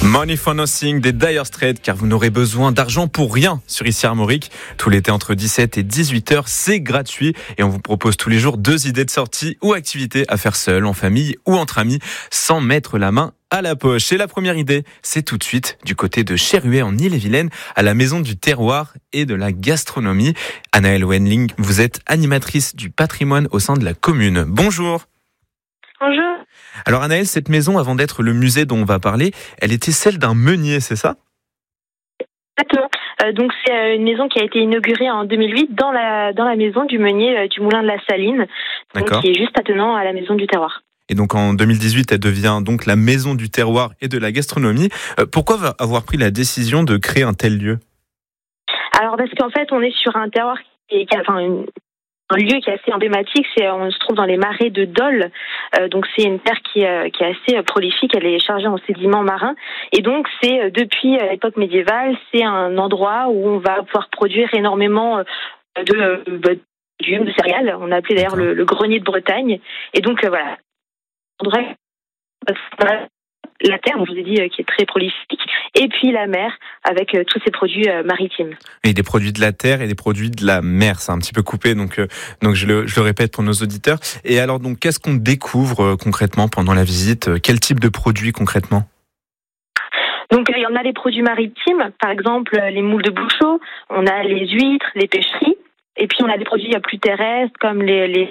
Money for Nothing des Dire Straits, car vous n'aurez besoin d'argent pour rien sur Ici Armorique. Tout l'été entre 17 et 18h, c'est gratuit et on vous propose tous les jours 2 idées de sortie ou activités à faire seul, en famille ou entre amis, sans mettre la main à la poche. Et la première idée, c'est tout de suite du côté de Cherruet en Ille-et-Vilaine, à la Maison du Terroir et de la Gastronomie. Anaëlle Wendling, vous êtes animatrice du patrimoine au sein de la commune. Bonjour. Bonjour. Alors Anaëlle, cette maison, avant d'être le musée dont on va parler, elle était celle d'un meunier, c'est ça ? Exactement. Donc c'est une maison qui a été inaugurée en 2008 dans la maison du meunier du Moulin de la Saline, donc, qui est juste attenant à la Maison du Terroir. Et donc en 2018, elle devient donc la Maison du Terroir et de la Gastronomie. Pourquoi avoir pris la décision de créer un tel lieu ? Alors parce qu'en fait, on est sur un terroir un lieu qui est assez emblématique, on se trouve dans les marais de Dole, donc c'est une terre qui est assez prolifique, elle est chargée en sédiments marins, et donc c'est depuis l'époque médiévale, c'est un endroit où on va pouvoir produire énormément de céréales, on a appelé d'ailleurs le grenier de Bretagne, et donc voilà, la terre, je vous ai dit, qui est très prolifique, et puis la mer, avec tous ces produits maritimes. Et des produits de la terre et des produits de la mer, c'est un petit peu coupé, donc je le répète pour nos auditeurs. Et alors, donc, qu'est-ce qu'on découvre concrètement pendant la visite ? Quel type de produits concrètement ? Donc, il y en a les produits maritimes, par exemple les moules de Bouchot, on a les huîtres, les pêcheries, et puis on a des produits plus terrestres, comme l'ail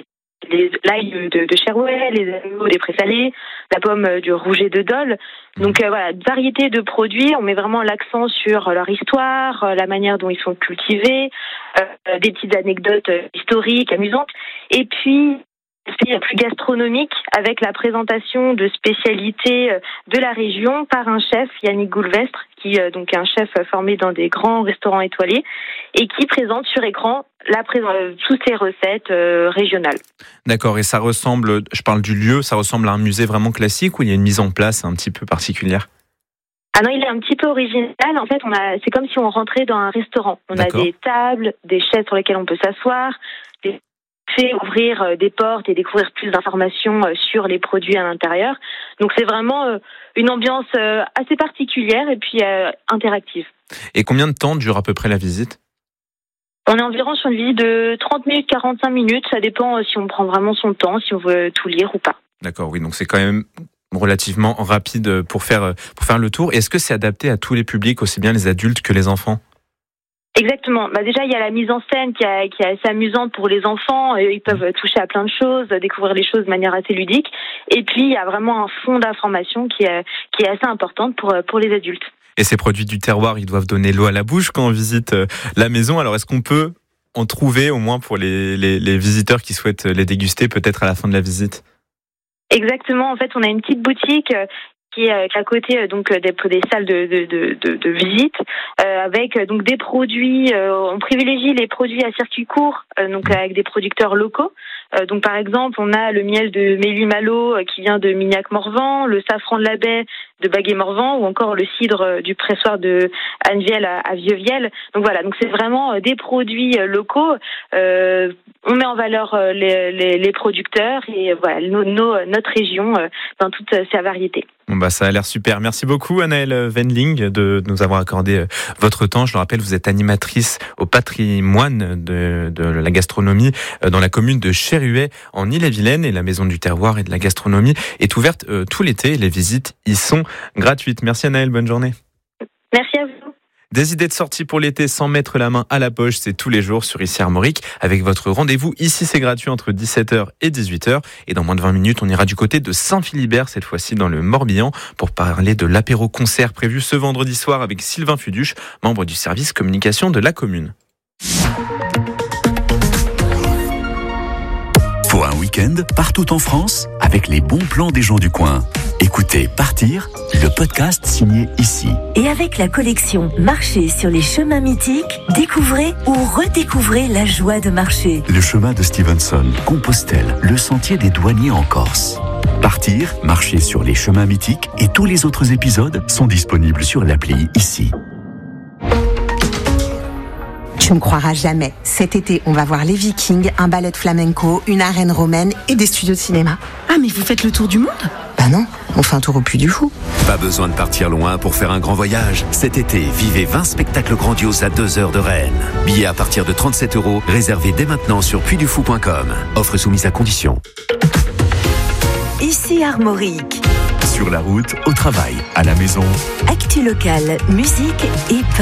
de Cherruet, les agneaux des Présalés, la pomme du Rouget de Dole. Donc voilà, une variété de produits. On met vraiment l'accent sur leur histoire, la manière dont ils sont cultivés, des petites anecdotes historiques, amusantes. Et puis, c'est plus gastronomique avec la présentation de spécialités de la région par un chef, Yannick Goulvestre, qui donc est un chef formé dans des grands restaurants étoilés et qui présente sur écran toutes ces recettes régionales. D'accord, et ça ressemble, je parle du lieu, ça ressemble à un musée vraiment classique ou il y a une mise en place un petit peu particulière ? Ah non, il est un petit peu original. En fait, c'est comme si on rentrait dans un restaurant. On a des tables, des chaises sur lesquelles on peut s'asseoir, fait ouvrir des portes et découvrir plus d'informations sur les produits à l'intérieur. Donc c'est vraiment une ambiance assez particulière et puis interactive. Et combien de temps dure à peu près la visite ? On est environ sur une visite de 30 minutes, 45 minutes. Ça dépend si on prend vraiment son temps, si on veut tout lire ou pas. D'accord, oui, donc c'est quand même relativement rapide pour faire le tour. Est-ce que c'est adapté à tous les publics, aussi bien les adultes que les enfants ? Exactement. Déjà, il y a la mise en scène qui est assez amusante pour les enfants. Ils peuvent toucher à plein de choses, découvrir les choses de manière assez ludique. Et puis, il y a vraiment un fond d'information qui est assez importante pour les adultes. Et ces produits du terroir, ils doivent donner l'eau à la bouche quand on visite la maison. Alors, est-ce qu'on peut en trouver au moins pour les visiteurs qui souhaitent les déguster peut-être à la fin de la visite ? Exactement. En fait, on a une petite boutique qui est à côté donc des salles de visite avec donc des produits. On privilégie les produits à circuit court, donc avec des producteurs locaux. Donc par exemple, on a le miel de Mélu-Malo qui vient de Mignac-Morvan, le safran de la baie de Baguet-Morvan ou encore le cidre du pressoir de Annevielle à Vieux-Viel. Donc voilà, donc c'est vraiment des produits locaux. On met en valeur les producteurs et voilà notre région dans toute sa variété. Bon ça a l'air super. Merci beaucoup Anaëlle Wendling de nous avoir accordé votre temps. Je le rappelle, vous êtes animatrice au patrimoine de la gastronomie dans la commune de Cherruet en Ille-et-Vilaine, et la Maison du Terroir et de la Gastronomie est ouverte tout l'été. Les visites y sont gratuites. Merci Anaëlle, bonne journée. Merci à vous. Des idées de sortie pour l'été sans mettre la main à la poche, c'est tous les jours sur Ici Armorique avec votre rendez-vous. Ici, c'est gratuit entre 17h et 18h. Et dans moins de 20 minutes, on ira du côté de Saint-Philibert, cette fois-ci dans le Morbihan, pour parler de l'apéro-concert prévu ce vendredi soir avec Sylvain Fuduche, membre du service communication de la commune. Pour un week-end partout en France avec les bons plans des gens du coin. Écoutez Partir, le podcast signé Ici. Et avec la collection Marcher sur les chemins mythiques, découvrez ou redécouvrez la joie de marcher. Le chemin de Stevenson, Compostelle, le sentier des douaniers en Corse. Partir, marcher sur les chemins mythiques et tous les autres épisodes sont disponibles sur l'appli Ici. Tu ne croiras jamais. Cet été, on va voir les Vikings, un ballet de flamenco, une arène romaine et des studios de cinéma. Ah, mais vous faites le tour du monde ? Ben Ben non, on fait un tour au Puy du Fou. Pas besoin de partir loin pour faire un grand voyage. Cet été, vivez 20 spectacles grandioses à 2 heures de Rennes. Billets à partir de 37 €, réservés dès maintenant sur puydufou.com. Offre soumise à condition. Ici Armorique. Sur la route, au travail, à la maison. Actu locale, musique et